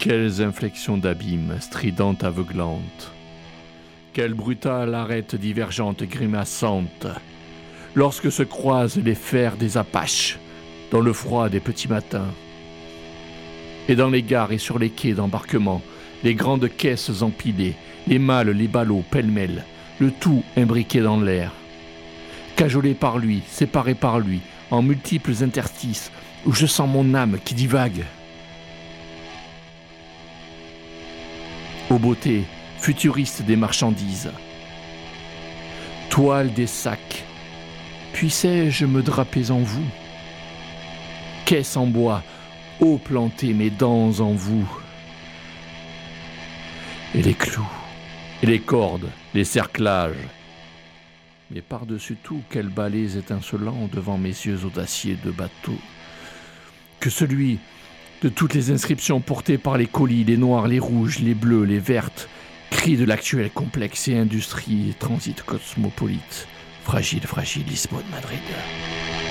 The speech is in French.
Quelles inflexions d'abîmes, stridentes, aveuglantes. Quelle brutale arête divergente, grimaçante, lorsque se croisent les fers des Apaches dans le froid des petits matins. Et dans les gares et sur les quais d'embarquement, les grandes caisses empilées, les malles, les ballots, pêle-mêle, le tout imbriqué dans l'air. Cajolé par lui, séparé par lui, en multiples interstices, où je sens mon âme qui divague. Ô beauté, futuriste des marchandises, toile des sacs, puissais-je me draper en vous? Caisse en bois, ô planter mes dents en vous. Et les clous, et les cordes, les cerclages. Mais par-dessus tout, quels balais étincelants devant mes yeux audacieux de bateau, que celui de toutes les inscriptions portées par les colis, les noirs, les rouges, les bleus, les vertes, cris de l'actuel complexe et industrie et transit cosmopolite, fragile, Lisbonne, Madrid.